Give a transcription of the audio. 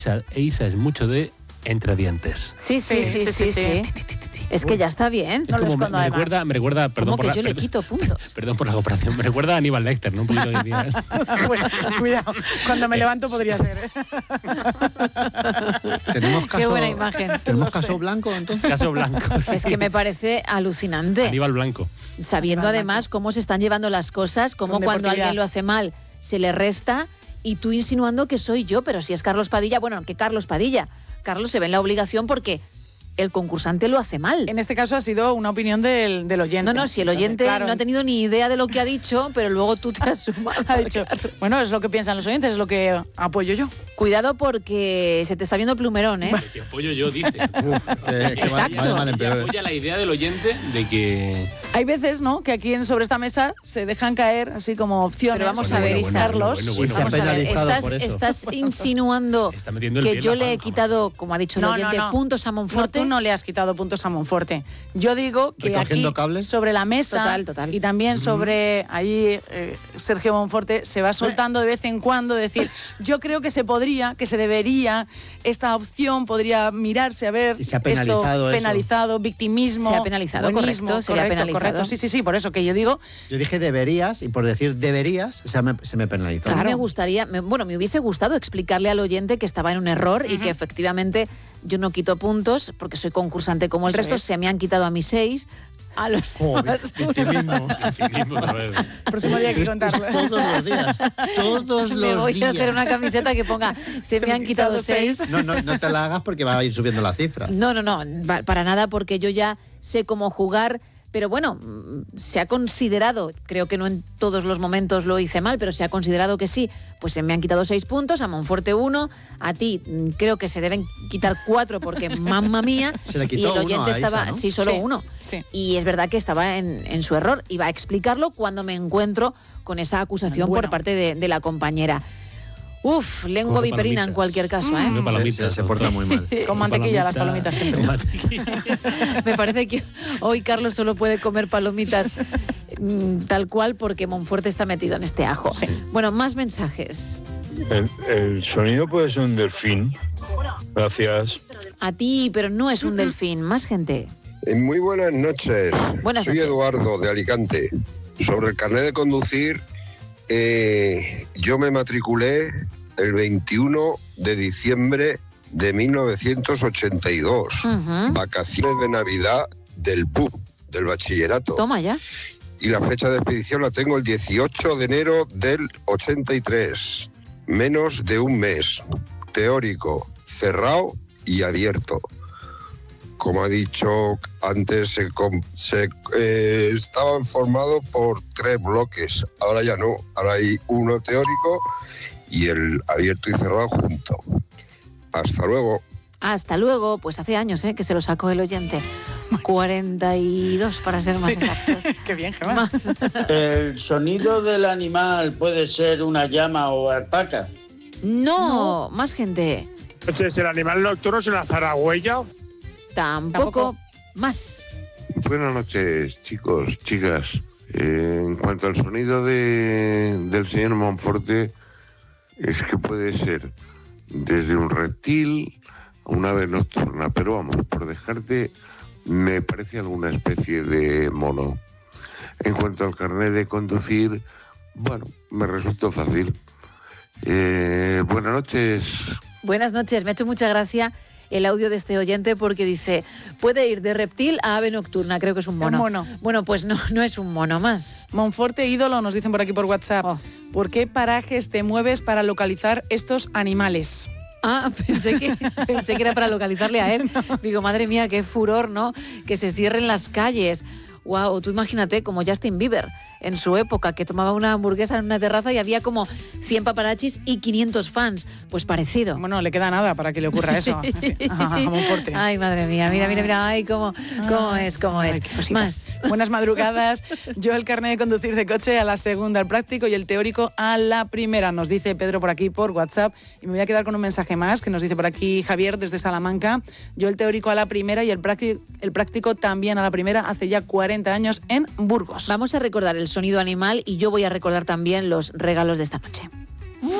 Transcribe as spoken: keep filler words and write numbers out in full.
Isa es mucho de entre dientes. Sí, sí, sí, sí, sí. sí, sí. Es que ya está bien. No lo escondo, me, me recuerda, me recuerda, perdón por que la, yo le quito puntos. Perdón por la comparación, me recuerda a Aníbal Lecter, ¿no? Un poquito de día. Bueno, cuidado, cuando me levanto podría ser. ¿eh? Tenemos caso, Qué buena imagen. ¿Tenemos caso blanco entonces? Caso blanco, sí. Es que me parece alucinante. Aníbal Blanco. Sabiendo Aníbal además Blanco. Cómo se están llevando las cosas, cómo Con cuando deportividad. alguien lo hace mal se le resta y tú insinuando que soy yo, pero si es Carlos Padilla, bueno, que Carlos Padilla. Carlos se ve en la obligación porque el concursante lo hace mal. En este caso ha sido una opinión del, del oyente. No, no, si el oyente Claro, no ha tenido ni idea de lo que ha dicho, pero luego tú te has sumado. ha dicho, bueno, es lo que piensan los oyentes, es lo que apoyo yo. Cuidado porque se te está viendo el plumerón, ¿eh? Que apoyo yo, dice. Uf, que, que Exacto. va, va de mal en Y peor. apoya la idea del oyente de que... Hay veces, ¿no?, que aquí en sobre esta mesa se dejan caer así como opciones. Pero vamos Bueno, a ver, bueno, Isa. bueno, Carlos. bueno, bueno, Y se ha Vamos a ver, penalizado estás, por eso. estás insinuando Está metiendo el pie que en yo la le he zanja. quitado, como ha dicho el No, oyente, no, no. puntos a No, Monforte. tú no le has quitado puntos a Monforte. Yo digo que ¿Recogiendo aquí, cables? sobre la mesa, Total, total. y también sobre ahí eh, Sergio Monforte se va soltando de vez en cuando decir, yo creo que se podría, que se debería, esta opción podría mirarse a ver Y se ha penalizado esto, eso. penalizado, victimismo, Se ha penalizado, buenismo, correcto, se le ha correcto, penalizado. correcto. Sí, sí, sí, por eso que yo digo, Yo dije deberías y por decir deberías se me, se me penalizó. A mí Claro. me gustaría, me- bueno, me hubiese gustado explicarle al oyente que estaba en un error y Ujú. que efectivamente yo no quito puntos porque soy concursante como el Eso resto, es. se me han quitado a mis seis, a los Joder, demás- victimismo. Victimismo otra vez. próximo día hay que contarlo. Todos los días. Todos los me voy días. a hacer una camiseta que ponga se, me han quitado seis. No, no, no te la hagas porque va a ir subiendo la cifra. No, no, no, pa- para nada, porque yo ya sé cómo jugar, pero bueno, mm, se ha considerado, creo que no en todos los momentos lo hice mal, pero se ha considerado que sí, pues se me han quitado seis puntos, a Monforte uno, a ti mm, creo que se deben quitar cuatro porque mamma mía, Se le y quitó el uno oyente a Isa, estaba, ¿no? sí, solo Sí, uno. sí. Y es verdad que estaba en, en su error, iba a explicarlo cuando me encuentro con esa acusación Bueno. por parte de, de la compañera. Uf, lengua Come viperina en palomitas. cualquier caso, ¿eh? Come Se, palomitas. se- se porta muy mal. Con mantequilla, las palomitas siempre. Con mantequilla. Me parece que hoy Carlos solo puede comer palomitas mm, tal cual porque Monforte está metido en este ajo. Bueno, más mensajes. El, el sonido puede ser un delfín. Gracias. A ti, pero no es un delfín. Más gente. Eh, Muy buenas noches. Buenas Soy noches. Eduardo de Alicante. Sobre el carnet de conducir, eh, yo me matriculé el veintiuno de diciembre de mil novecientos ochenta y dos. Ujú. Vacaciones de Navidad del B U, del bachillerato. Toma ya. Y la fecha de expedición la tengo el dieciocho de enero del ochenta y tres. Menos de un mes. Teórico, cerrado y abierto. Como ha dicho antes, se, com- se, eh, estaban formados por tres bloques. Ahora ya no. Ahora hay uno teórico y el abierto y cerrado junto. Hasta luego. Hasta luego. Pues hace años ¿eh? que se lo sacó el oyente. cuarenta y dos para ser más Sí. exactos. Qué bien, Gemma. Más. El sonido del animal puede ser una llama o alpaca. No, más gente. Entonces, el animal nocturno es una zaragüeya. Tampoco. Tampoco. Más. Buenas noches, chicos, chicas. Eh, en cuanto al sonido de, del señor Monforte, es que puede ser desde un reptil a una ave nocturna, pero vamos, por dejarte, me parece alguna especie de mono. En cuanto al carnet de conducir, bueno, me resultó fácil. Eh, buenas noches. Buenas noches. Me ha hecho mucha gracia el audio de este oyente porque dice, puede ir de reptil a ave nocturna. Creo que es un mono. Un mono. Bueno, pues no, no es un mono más. Monforte ídolo, nos dicen por aquí por WhatsApp. Oh. ¿Por qué parajes te mueves para localizar estos animales? Ah, pensé que, pensé que era para localizarle a él. Digo, madre mía, qué furor, ¿no? Que se cierren las calles. Wow, tú imagínate como Justin Bieber en su época, que tomaba una hamburguesa en una terraza y había como cien paparachis y quinientos fans. Pues parecido. Bueno, le queda nada para que le ocurra eso. A Monforte. Ay, madre mía, mira, mira, mira, ay, cómo, cómo es, cómo Ay, es. qué cositas. Más. Buenas madrugadas. Yo el carnet de conducir de coche a la segunda, el práctico, y el teórico a la primera, nos dice Pedro por aquí por WhatsApp. Y me voy a quedar con un mensaje más que nos dice por aquí Javier desde Salamanca. Yo el teórico a la primera y el práctico, el práctico también a la primera hace ya cuarenta años en Burgos. Vamos a recordar el sonido animal y yo voy a recordar también los regalos de esta noche.